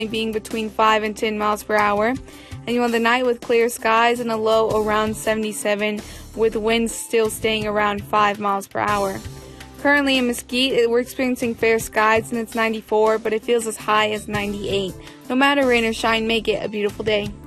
being between 5 and 10 miles per hour. And you want the night with clear skies and a low around 77 with winds still staying around 5 miles per hour. Currently in Mesquite, we're experiencing fair skies and it's 94, but it feels as high as 98. No matter rain or shine, make it a beautiful day.